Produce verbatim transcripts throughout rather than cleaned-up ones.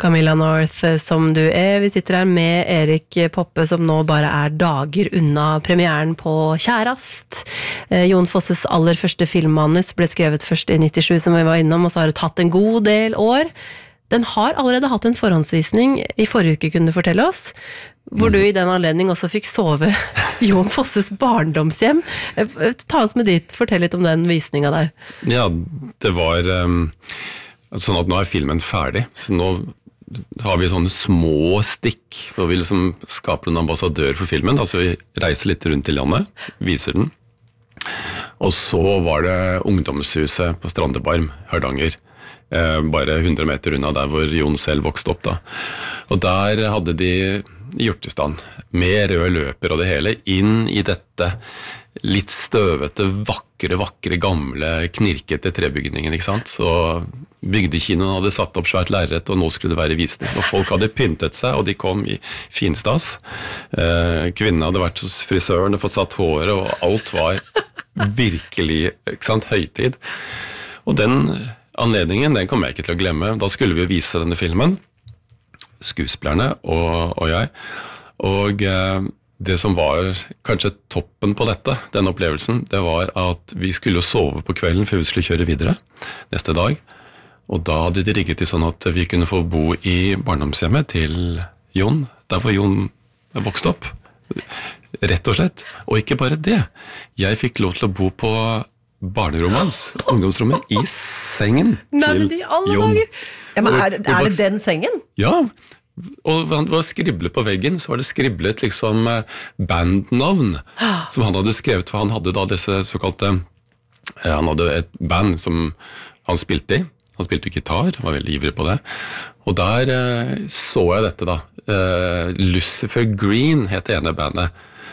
Camilla North, som du er. Vi sitter her med Erik Poppe, som nå bare er dager unna premieren på Kjærast. Eh, Jon Fosses aller første filmmanus ble skrevet først i nittisju, som vi var innom, og så har det tatt en god del år. Den har allerede hatt en forhåndsvisning i forrige uke, kunne du fortelle oss, hvor du i den anledning også fikk sove Jon Fosses barndomshjem. Ta oss med dit, fortell litt om den visningen der. Ja, det var um, sånn at nå er filmen ferdig, så nå har vi sånne små stikk, for vi liksom skaper en ambassadør for filmen, altså vi reiser litt rundt i landet, viser den. Og så var det ungdomshuset på Strandebarm, Hardanger, eh, bare hundre meter unna der hvor Jon selv vokste opp da. Og der hadde de hjortestand, med røde løper og det hele, inn i dette litt støvete, vakre, vakre, gamle, knirkete trebygningen, ikke sant? Så bygdekinoen hadde satt opp svært lerret, og nå skulle det være visning. Og folk hadde pyntet seg, og de kom i finstas. Eh, kvinnen hadde vært hos frisøren og fått satt håret, og alt var virkelig, ikke sant, høytid. Og den anledningen, den kommer jeg ikke til å glemme. Da skulle vi vise denne filmen, skuespillerne og, og jeg. Og eh, det som var kanskje toppen på dette, denne opplevelsen, det var at vi skulle sove på kvelden før vi skulle kjøre videre neste dag. Og da hadde de rigget til sånn at vi kunne få bo i barndomshjemmet til Jon, der hvor Jon vokste opp. Rett og slett. Og ikke bare det. Jeg fikk lov til å bo på barnerommet hans, ungdomsrommet, i sengen Nei, til de alle Jon. dager. Ja, men er, er det den sengen? Ja, og han var skriblet på veggen, så var det skriblet liksom bandnavn som han hadde skrevet, for han hadde da disse såkalte, han hadde et band som han spilte i, han spilte gitar, han var veldig ivrig på det, og der eh, så jeg dette da, eh, Lucifer Green het det ene bandet,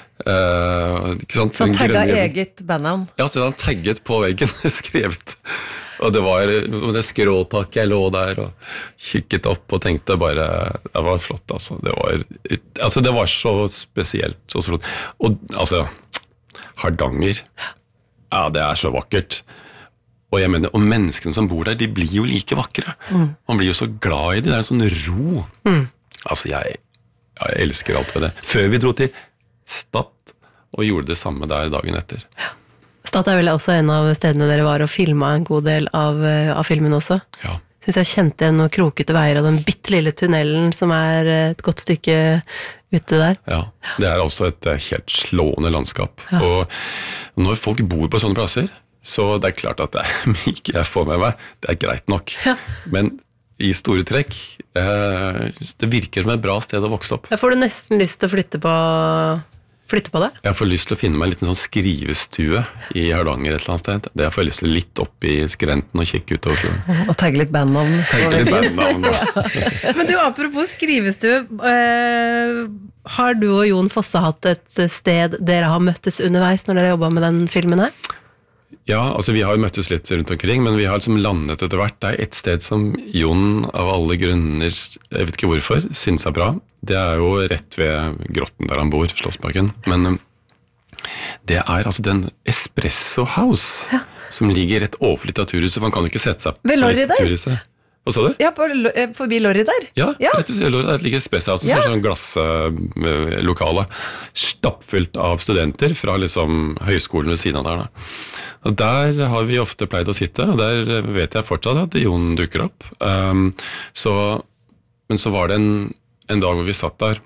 eh, ikke sant? Så han tagget eget bandnavn? Ja, så han tagget på veggen, skrevet. Og det var det skråtaket jeg lå der og kikket opp og tenkte bare, det var flott altså, det var, altså, det var så spesielt, så flott. Og altså, Hardanger, ja, det er så vakkert. Og jeg mener, og menneskene som bor der, de blir jo like vakre. Mm. Man blir jo så glad i det, det er en sånn ro. Mm. Altså, jeg, jeg elsker alt ved det. Før vi dro til Stad og gjorde det samme der dagen etter. Ja. Stad er vel også en av stedene dere var og filmet en god del av, av filmen også. Ja. Synes jeg kjente igjen noen krokete veier av den bittelille tunnelen som er et godt stykke ute der. Ja, det er også et helt slående landskap. Ja. Og når folk bor på sånne plasser, så det er klart at det er ikke jeg får med meg, det er greit nok. Ja. Men i store trekk, eh, det virker som et bra sted å vokse opp. Jeg får du nesten lyst til å flytte på... flytte på det? Jeg får lyst til å finne meg en liten sånn skrivestue i Hardanger et eller annet sted. Det får jeg lyst til litt opp i skrenten og kikke utover fjorden. Og tagge litt bandnavn. Tagge litt bandnavn, ja. Men du, apropos skrivestue, øh, har du og Jon Fosse hatt et sted dere har møttes underveis når dere jobbet med den filmen her? Ja, altså vi har jo møttes litt rundt omkring, men vi har liksom landet etter hvert. Det er et sted som Jon av alle grunner, jeg vet ikke hvorfor, synes er bra. Det er jo rett ved grotten der han bor, Slottsparken. Men det er altså den Espresso House, ja, som ligger rett overfor Litteraturhuset, for han kan jo ikke sette seg på Litteraturhuset. Hva sa du? Ja, på, forbi Lorry der. Ja, ja, rett og slett, der ligger Espresso House, ja, sånn glasslokale, stappfullt av studenter fra liksom høyskolen ved siden av der da. Og der har vi ofte pleid å sitte, og der vet jeg fortsatt at Jon dukker opp. Um, så, men så var det en, en dag hvor vi satt der,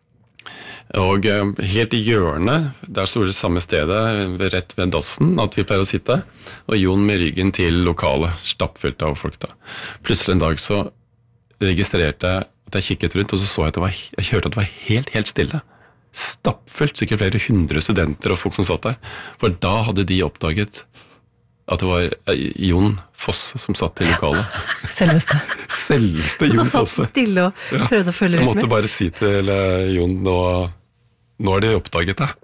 og um, helt i hjørnet, der stod det samme stedet, rett ved dassen, at vi pleier å sitte, og Jon med ryggen til lokalet, stappfylt av folk da. Plutselig en dag så registrerte jeg at jeg kikket rundt, og så så jeg at det var, jeg hørte at det var helt, helt stille. Stappfullt, sikkert flere hundre studenter og folk som satt der. For da hadde de oppdaget at det var Jon Fosse som satt i lokalet. Selveste. Selveste Jon Fosse. Han satt stille og prøvde å følge litt med. Jeg måtte bare si til Jon, nå, nå har de oppdaget det.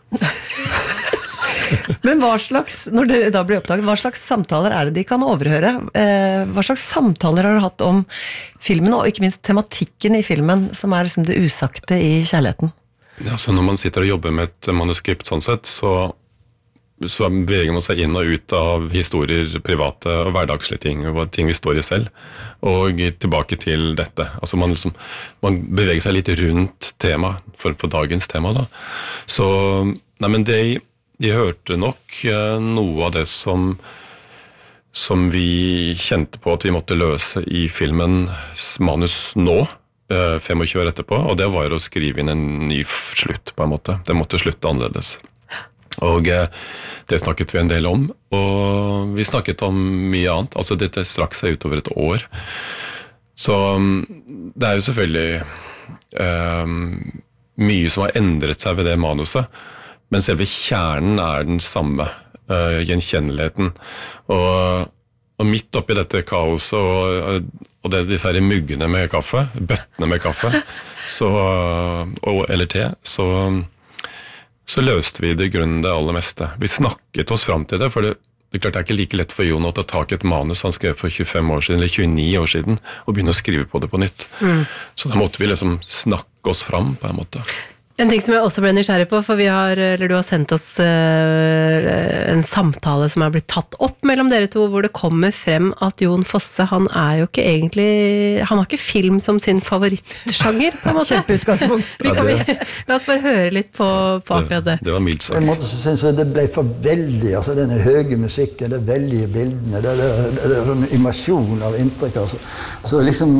Men hva slags, når det da blir oppdaget, hva slags samtaler er det de kan overhøre? Hva slags samtaler har du hatt om filmen, og ikke minst tematikken i filmen, som er liksom det usagte i kjærligheten? Ja, så når man sitter og jobber med et manuskript sånn sett, så så beveger man seg inn og ut av historier, private og hverdagslige ting, og ting vi står i selv, og tilbake til dette. Altså man, liksom, man beveger seg litt rundt tema, for, for dagens tema da. Så, nei, men det, de hørte nok eh, noe av det som, som vi kjente på at vi måtte løse i filmen manus nå, eh, tjuefem år etterpå, og det var å skrive inn en ny slutt på en måte. Det måtte slutte annerledes. Og eh, det snakket vi en del om, og vi snakket om mye annet. Altså dette strakk seg utover et år. Så det er jo selvfølgelig eh, mye som har endret seg ved det manuset, men selve kjernen er den samme, eh, gjenkjenneligheten. Og, og midt oppi dette kaoset, og, og det, disse her muggene med kaffe, bøttene med kaffe, så, og, eller te, så... så løste vi det i grunnen det aller meste. Vi snakket oss fram til det, for det, det er klart det er ikke like lett for Jon å ta tak i et manus han skrev for tjuefem år siden, eller tjueni år siden, og begynne å skrive på det på nytt. Mm. Så da måtte vi liksom snakke oss fram på en måte. En ting som jeg også ble nysgjerrig på, for vi har, eller du har sendt oss uh, en samtale som er blitt tatt opp mellom dere to, hvor det kommer frem at Jon Fosse, han er jo ikke egentlig, han har ikke film som sin favorittsjanger, på en måte. Kjempeutgangspunkt. Vi kan, vi, la oss bare høre litt på, på akkurat det. Det, det var mildt sagt. På en måte så synes jeg det ble for veldig, altså denne høye musikken, det veldige bildene, det, det, det, det er en immersion av inntrykk, altså. Så liksom...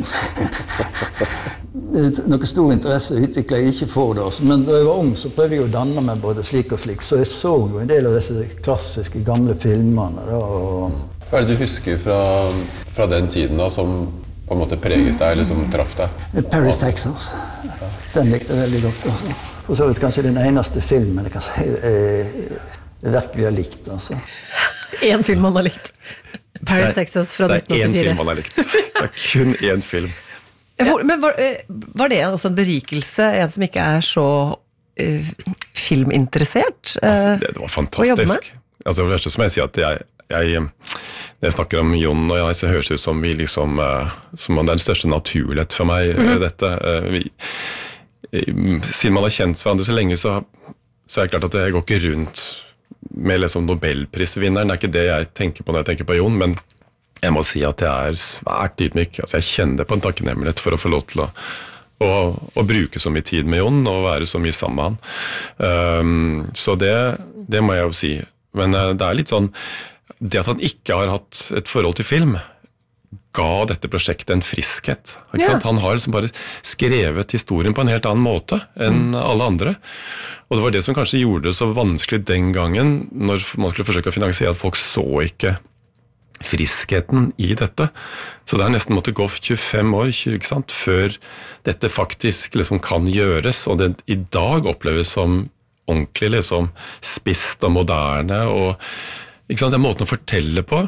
noe stor interesse utviklet jeg ikke for det, altså. Men da jeg var ung så prøvde jeg å danne meg både slik og slik, så jeg så jo en del av disse klassiske gamle filmene da, og... Hva er det du husker fra, fra den tiden da, som på en måte preget deg, eller som traff deg? Paris, Texas. Den likte jeg veldig godt, altså. For så vidt kanskje den eneste filmen jeg kan si jeg, jeg virkelig har likt, altså. En film man har likt. Paris, Texas fra nitten åttifire. Det er én film man har likt. Det er kun én film. Men var, var det også en berikelse, en som ikke er så uh, filminteressert? Uh, altså, det, det var fantastisk. Altså, det første som jeg sier at jeg, jeg, når jeg snakker om Jon og jeg, så høres det ut som vi liksom, uh, som om det er den største naturlighet for meg, mm-hmm. dette. Uh, vi, uh, siden man har kjent hverandre så lenge, så, så er det klart at jeg går ikke rundt med liksom Nobelprisvinneren. Det er ikke det jeg tenker på når jeg tenker på Jon, men jeg må si at jeg er svært ydmyk. Altså, jeg kjenner på en takknemlighet for å få lov til å, å, å bruke så mye tid med Jon og være så mye sammen med han. Um, så det, det må jeg jo si. Men uh, det er litt sånn, det at han ikke har hatt et forhold til film, ga dette prosjektet en friskhet. Ikke sant? Ja. Han har liksom bare skrevet historien på en helt annen måte enn mm. alle andre. Og det var det som kanskje gjorde det så vanskelig den gangen, når man skulle forsøke å finansiere at folk så ikke friskheten i dette. Så det har nesten måttet gå tjuefem år, ikke sant, før dette faktisk liksom kan gjøres, og det i dag oppleves som ordentlig liksom spist og moderne, og ikke sant, det er måten å fortelle på.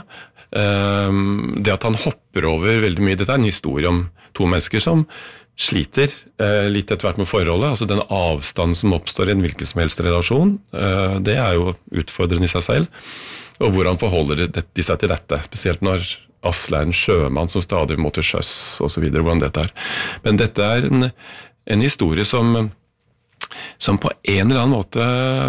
Um, det at han hopper over veldig mye, dette er en historie om to mennesker som sliter uh, litt etter hvert med forholdet, altså den avstand som oppstår i en hvilken som helst relasjon, uh, det er jo utfordrende i seg selv. Og hvordan forholder de seg til dette, spesielt når Asle er en sjømann som stadig må til sjøs, og så videre, hvordan dette er. Men dette er en, en historie som, som på en eller annen måte,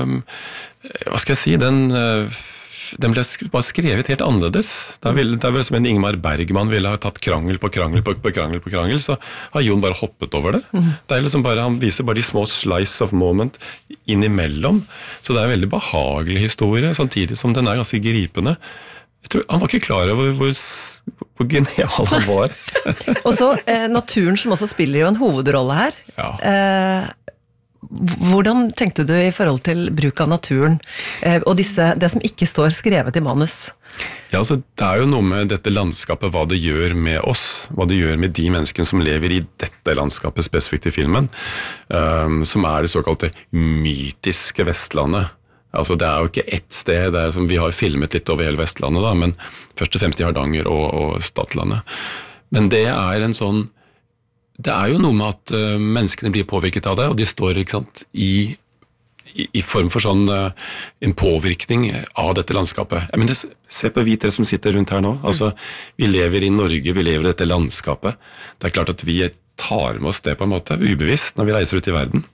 hva skal jeg si, den, den ble bare skrevet helt annerledes. Det er vel, det er vel som en Ingmar Bergman ville ha tatt krangel på krangel på, på krangel på krangel, så har Jon bare hoppet over det. Mm. Det er liksom bare, han viser bare de små slice of moment innimellom, så det er en veldig behagelig historie, samtidig som den er ganske gripende. Jeg tror, han var ikke klar over hvor, hvor genial han var. Og så eh, naturen som også spiller jo en hovedrolle her. Ja. Eh, hvordan tenkte du i forhold til bruk av naturen, eh, og disse, det som ikke står skrevet i manus? Ja, altså, det er jo noe med dette landskapet, hva det gjør med oss, hva det gjør med de menneskene som lever i dette landskapet spesifikt i filmen, um, som er det såkalte mytiske Vestlandet. Altså, det er jo ikke ett sted, det er som vi har filmet litt over hele Vestlandet, da, men først og fremst i Hardanger og, og Stadlandet. Men det er en sånn, det er jo noe med at uh, menneskene blir påvirket av det, og de står, ikke sant, i, i, i form for sånn uh, en påvirkning av dette landskapet. Jeg mener, se på vi tre som sitter rundt her nå, altså, vi lever i Norge, vi lever i dette landskapet. Det er klart at vi tar med oss det på en måte, ubevisst, når vi reiser ut i verden.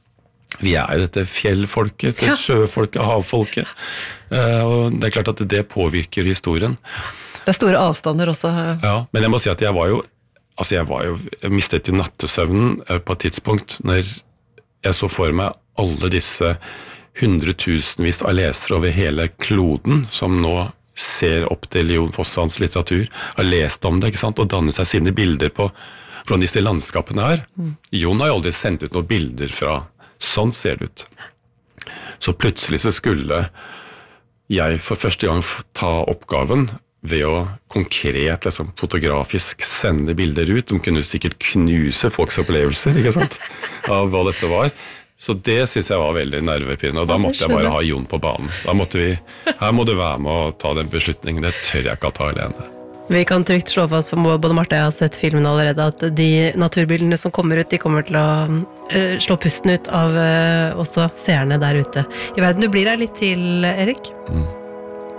vi er jo dette fjellfolket, dette sjøfolket, havfolket. Uh, og det er klart at det påvirker historien. Det er store avstander også. Ja, men jeg må si at jeg var jo, altså jeg var jo, jeg mistet jo nattesøvnen på et tidspunkt når jeg så for meg alle disse hundretusenvis av lesere over hele kloden som nå ser opp til Jon Fossens litteratur, har lest om det, ikke sant, og dannet seg sine bilder på hvordan disse landskapene er. Mm. Jon har jo aldri sendt ut noen bilder fra sånn ser det ut. Så plutselig så skulle jeg for første gang ta oppgaven ved å konkret, liksom, fotografisk sende bilder ut. De kunne sikkert knuse folks opplevelser, ikke sant, av hva dette var. Så det synes jeg var veldig nervepirrende, og da måtte jeg bare ha Jon på banen. Da måtte vi, her må du være med å ta den beslutningen, det tør jeg ikke å ta alene. Vi kan trygt slå fast, for både Marte og jeg har sett filmen allerede, at de naturbildene som kommer ut, de kommer til å uh, slå pusten ut av uh, også seerne der ute i verden. Du blir her litt til, Erik? Mm.